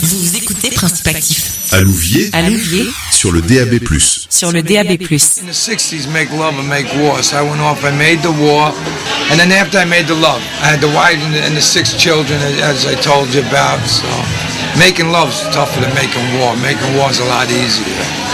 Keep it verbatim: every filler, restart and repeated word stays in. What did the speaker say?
Vous écoutez Principe Actif. À Louviers, À Louviers, sur le D A B plus. sur le D A B plus. In the sixties, make love and make war. So I went off, I made the war, and then after I made the love, I had the wife and the, and the six children, as I told you about. So making love's tougher than making war. Making war's a lot easier.